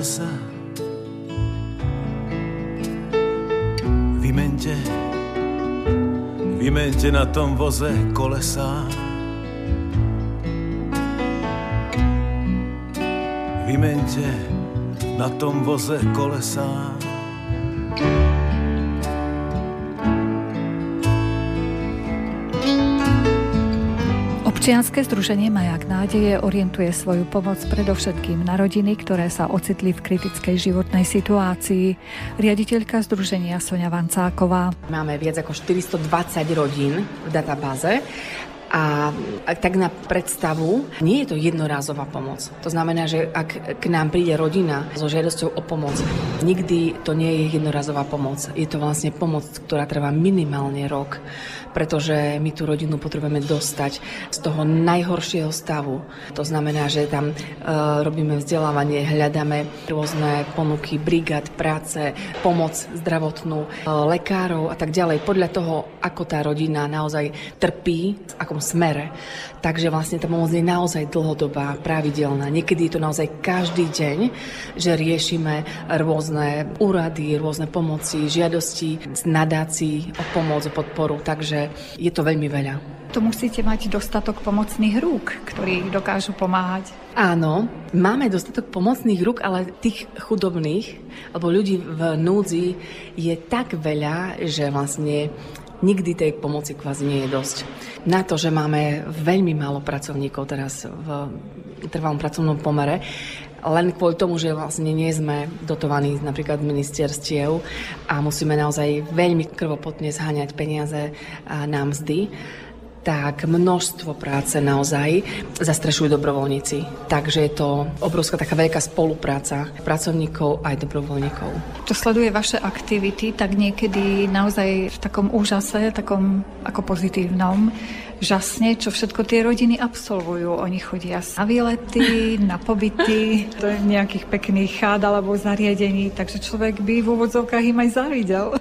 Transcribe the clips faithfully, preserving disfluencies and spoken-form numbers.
sa. Vymente, vymente na tom voze kolesá. Vymente na tom voze kolesá. Občianske združenie Majak nádeje orientuje svoju pomoc predovšetkým na rodiny, ktoré sa ocitli v kritickej životnej situácii. Riaditeľka združenia Soňa Vancáková. Máme viac ako štyristodvadsať rodín v databáze. A tak na predstavu, nie je to jednorázová pomoc. To znamená, že ak k nám príde rodina so žiadosťou o pomoc, nikdy to nie je jednorázová pomoc. Je to vlastne pomoc, ktorá trvá minimálne rok, pretože my tú rodinu potrebujeme dostať z toho najhoršieho stavu. To znamená, že tam e, robíme vzdelávanie, hľadáme rôzne ponuky, brigád, práce, pomoc zdravotnú, e, lekárov a tak ďalej. Podľa toho, ako tá rodina naozaj trpí, v akom smere. Takže vlastne tá pomoc je naozaj dlhodobá, pravidelná. Niekedy je to naozaj každý deň, že riešime rôzne úrady, rôzne pomoci, žiadosti, nadácií o pomoc, o podporu. Takže je to veľmi veľa. To musíte mať dostatok pomocných rúk, ktorí dokážu pomáhať. Áno, máme dostatok pomocných rúk, ale tých chudobných, alebo ľudí v núdzi je tak veľa, že vlastne nikdy tej pomoci kvázi nie je dosť. Na to, že máme veľmi málo pracovníkov teraz v trvalom pracovnom pomere, len kvôli tomu, že vlastne nie sme dotovaní napríklad ministerstiev a musíme naozaj veľmi krvopotne zháňať peniaze na mzdy, tak množstvo práce naozaj zastrešujú dobrovoľníci. Takže je to obrovská taká veľká spolupráca pracovníkov aj dobrovoľníkov. Čo sleduje vaše aktivity, tak niekedy naozaj v takom úžase, takom ako pozitívnom, žasne, čo všetko tie rodiny absolvujú. Oni chodia na výlety, na pobyty, do nejakých pekných chád alebo zariadení, takže človek by v úvodzovkách im aj závidel.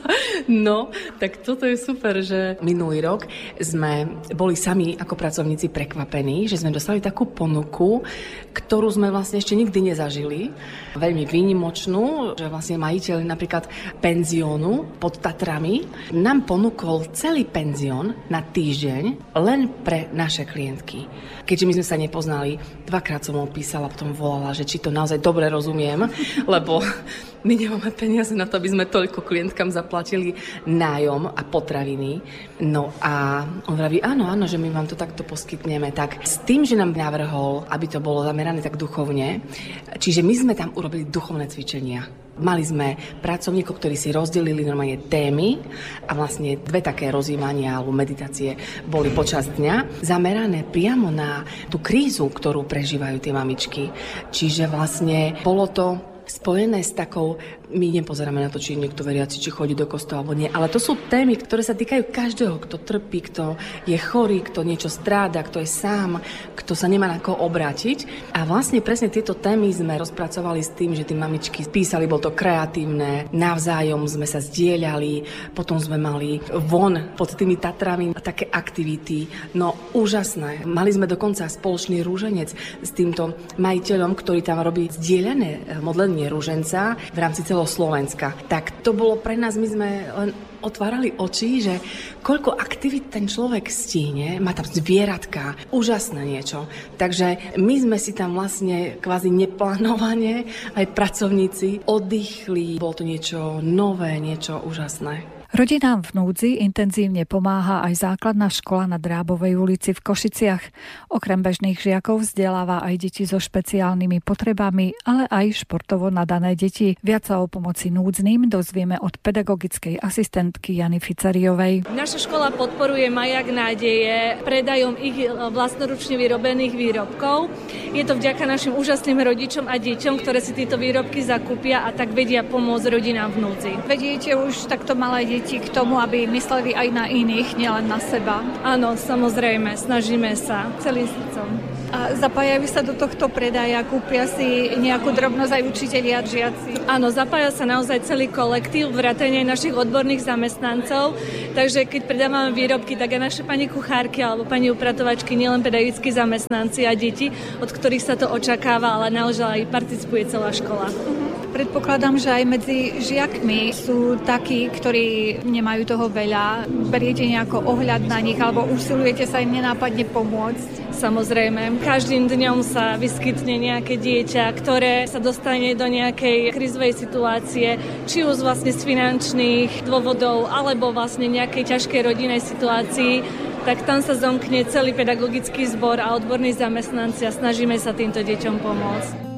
No, tak toto je super, že minulý rok sme boli sami ako pracovníci prekvapení, že sme dostali takú ponuku, ktorú sme vlastne ešte nikdy nezažili. Veľmi výnimočnú, že vlastne majiteľ napríklad penziónu pod Tatrami nám ponúkol celý penzión na týždeň len pre naše klientky. Keďže my sme sa nepoznali, dvakrát som mu písala, potom volala, že či to naozaj dobre rozumiem, lebo my nemáme peniaze na to, aby sme toľko klientkám zaplatili nájom a potraviny. No a on vraví, áno, áno, že my vám to takto poskytneme. Tak s tým, že nám navrhol, aby to bolo zamerané tak duchovne, čiže my sme tam urobili duchovné cvičenia. Mali sme pracovníkov, ktorí si rozdelili normálne témy a vlastne dve také rozjímania alebo meditácie boli počas dňa zamerané priamo na tú krízu, ktorú prežívajú tie mamičky. Čiže vlastne bolo to spojené s takou, my nepozeráme na to, či niekto veriaci, či chodí do kostola alebo nie, ale to sú témy, ktoré sa týkajú každého, kto trpí, kto je chorý, kto niečo stráda, kto je sám, kto sa nemá na koho obrátiť. A vlastne presne tieto témy sme rozpracovali s tým, že tí mamičky písali, bolo to kreatívne, navzájom sme sa zdieľali, potom sme mali von pod tými Tatrami také aktivity, no úžasné. Mali sme dokonca spoločný rúženec s týmto majiteľom, ktorý tam robí zdieľané modlenie rúženca v rámci celého Slovenska. Tak to bolo pre nás, my sme len otvárali oči, že koľko aktivít ten človek stihne, má tam zvieratka, úžasné niečo. Takže my sme si tam vlastne kvázi neplánovane, aj pracovníci oddychli. Bolo to niečo nové, niečo úžasné. Rodinám v núdzi intenzívne pomáha aj základná škola na Drábovej ulici v Košiciach. Okrem bežných žiakov vzdeláva aj deti so špeciálnymi potrebami, ale aj športovo nadané deti. Viac sa o pomoci núdznym dozvieme od pedagogickej asistentky Jany Ficariovej. Naša škola podporuje Majak nádeje predajom ich vlastnoručne vyrobených výrobkov. Je to vďaka našim úžasným rodičom a deťom, ktoré si tieto výrobky zakúpia a tak vedia pomôcť rodinám v núdzi. Vediete už takto malé deti k tomu, aby mysleli aj na iných, nielen na seba. Áno, samozrejme, snažíme sa celým srdcom. A zapájajú sa do tohto predaja, kúpia si nejakú drobnosť aj učitelia, žiaci? Áno, zapája sa naozaj celý kolektív, vrátane našich odborných zamestnancov. Takže keď predávame výrobky, tak aj naše pani kuchárky alebo pani upratovačky, nielen pedagogickí zamestnanci a deti, od ktorých sa to očakáva, ale naozaj aj participuje celá škola. Predpokladám, že aj medzi žiakmi sú takí, ktorí nemajú toho veľa. Beriete nejako ohľad na nich alebo usilujete sa im nenápadne pomôcť? Samozrejme, každým dňom sa vyskytne nejaké dieťa, ktoré sa dostane do nejakej krízovej situácie, či už vlastne z finančných dôvodov, alebo vlastne nejakej ťažkej rodinnej situácii, tak tam sa zomkne celý pedagogický zbor a odborní zamestnanci a snažíme sa týmto deťom pomôcť.